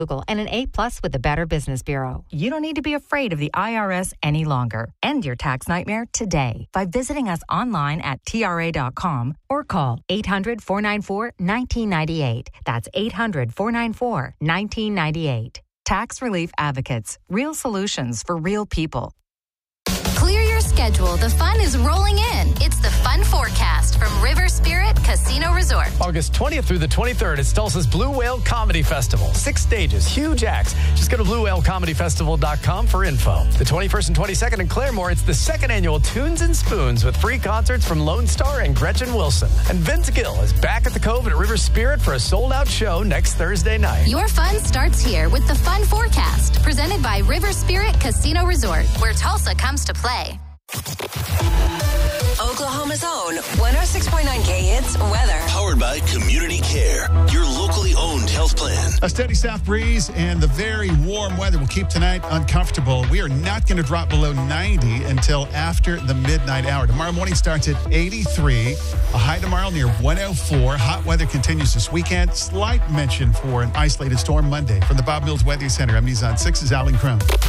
Google, and an A+ with the Better Business Bureau. You don't need to be afraid of the IRS any longer. End your tax nightmare today by visiting us online at TRA.com or call 800-494-1998. That's 800-494-1998. Tax Relief Advocates. Real solutions for real people. Clear your schedule. The fun is rolling in. It's the Fun Forecast from River Spirit Casino Resort. August 20th through the 23rd, it's Tulsa's Blue Whale Comedy Festival. 6 stages, huge acts. Just go to BlueWhaleComedyFestival.com for info. The 21st and 22nd in Claremore, it's the 2nd annual Tunes and Spoons with free concerts from Lone Star and Gretchen Wilson. And Vince Gill is back at the Cove at River Spirit for a sold-out show next Thursday night. Your fun starts here with the Fun Forecast, presented by River Spirit Casino Resort, where Tulsa comes to play. Oklahoma's own 106.9K Hits weather. Powered by Community Care, your locally owned health plan. A steady south breeze and the very warm weather will keep tonight uncomfortable. We are not going to drop below 90 until after the midnight hour. Tomorrow morning starts at 83. A high tomorrow near 104. Hot weather continues this weekend. Slight mention for an isolated storm Monday. From the Bob Mills Weather Center, I'm News on 6's Alan Crone.